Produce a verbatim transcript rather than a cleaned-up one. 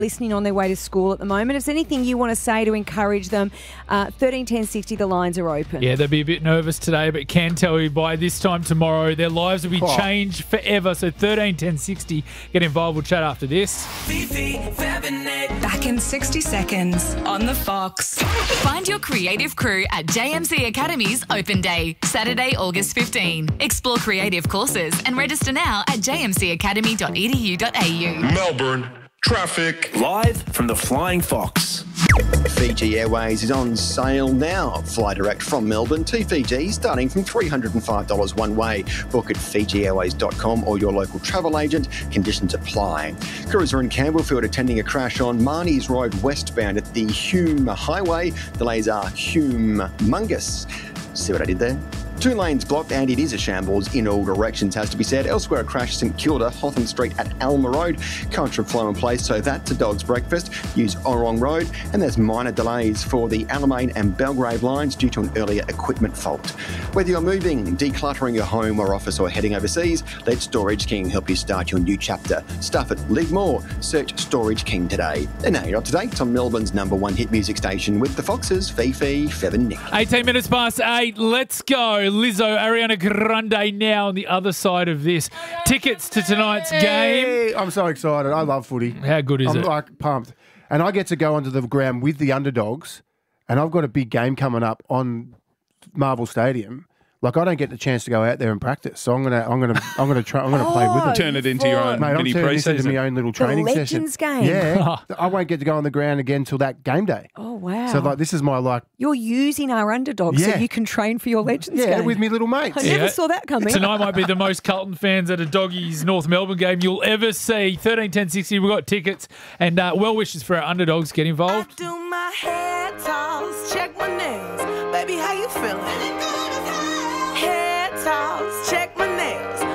listening on their way to school at the moment. If there's anything you want to say to encourage them, uh, thirteen ten sixty, the lines are open. Yeah, they'll be a bit nervous today, but can tell you by this time tomorrow, their lives will be Oh. changed forever. So thirteen ten sixty, get involved. We'll chat after this. Back in sixty seconds on the Fox. Find your creative crew at J M C Academy's Open Day, Saturday, August fifteenth. Explore creative courses and register now at j m c academy dot e d u dot a u. Melbourne traffic. Live from the Flying Fox. Fiji Airways is on sale now. Fly direct from Melbourne to Fiji starting from three hundred five dollars one way. Book at fiji airways dot com or your local travel agent. Conditions apply. Crews are in Campbellfield attending a crash on Marnie's Road westbound at the Hume Highway. Delays are humongous. See what I did there? Two lanes blocked and it is a shambles in all directions, has to be said. Elsewhere, a crash St Kilda, Hotham Street at Alma Road. Current should flow in place, so that's a dog's breakfast. Use Orong Road. And there's minor delays for the Alamein and Belgrave lines due to an earlier equipment fault. Whether you're moving, decluttering your home or office or heading overseas, let Storage King help you start your new chapter. Stuff it, live more. Search Storage King today. And now you're up to date on Melbourne's number one hit music station with the Foxes, Fifi, Fev and Nick. eighteen minutes past eight. Let's go. Lizzo, Ariana Grande now on the other side of this. Tickets to tonight's game. Hey, I'm so excited. I love footy. How good is I'm it? like pumped. And I get to go onto the ground with the underdogs, and I've got a big game coming up on Marvel Stadium. Like, I don't get the chance to go out there and practice, so I'm gonna, I'm gonna, I'm gonna try, I'm gonna play with it. Turn it into your own Mate, I'm mini turning this into pre-season. my own little training the session. Legends game. Yeah, I won't get to go on the ground again till that game day. Oh, wow. So like, this is my like, You're using our underdogs Yeah. so you can train for your Legends yeah, game. with me little mates. I never Yeah. saw that coming. Tonight might be the most Carlton fans at a Doggies North Melbourne game you'll ever see. thirteen ten sixty, we've got tickets and uh, well wishes for our underdogs. Get involved. Do my hair toss, check my nails. Baby, how you feeling? Hair toss, check my nails.